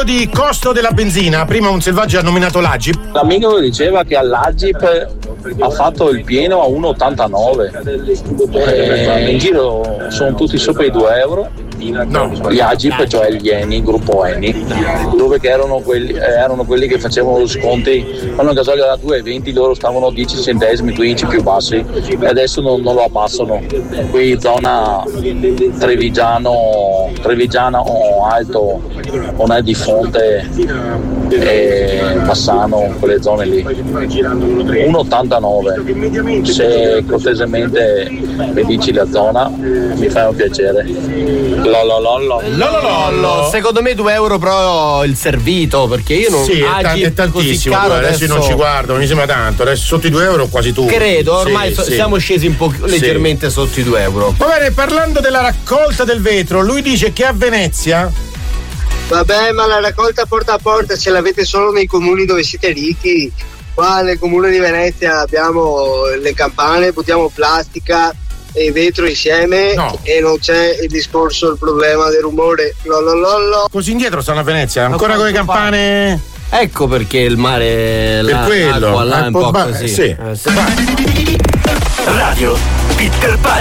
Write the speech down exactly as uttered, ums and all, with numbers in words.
di costo della benzina, prima un selvaggio ha nominato l'Agip. L'amico diceva che all'Agip ha fatto il pieno a uno virgola ottantanove, eh, in giro sono tutti sopra i due euro. No, gli Agip, cioè gli Eni, gruppo Eni, dove che erano quelli, erano quelli che facevano lo sconti quando il gasolio era due e venti, loro stavano dieci centesimi, quindici più bassi, e adesso non, non lo abbassano. Qui zona Trevigiano, Trevigiano o Alto, non è di Fonte e Bassano, quelle zone lì, uno virgola ottantanove. Se cortesemente mi dici la zona mi fai un piacere. Lololollo. Lololollo. Secondo me due euro però il servito, perché io non sì, è, t- è tantissimo. Caro, adesso, adesso non ci guardo, non mi sembra tanto. Adesso sotto i due euro quasi tu. Credo, ormai sì, so, sì. siamo scesi un po' leggermente sì. sotto i due euro. Va bene, parlando della raccolta del vetro, lui dice che a Venezia. Vabbè, ma la raccolta porta a porta ce l'avete solo nei comuni dove siete ricchi. Qua nel comune di Venezia abbiamo le campane, buttiamo plastica e vetro insieme, no. E non c'è il discorso, il problema del rumore. Lololollo. Così indietro stanno a Venezia, ancora con le campane. Ecco perché il mare per la, quello là è un po' ba- così. Sì. Eh, Radio Peter Pan.